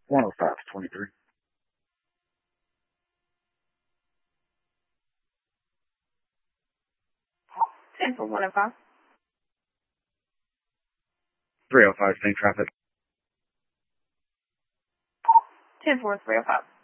10523. 10 for 105. 305, same traffic. 10 for 305.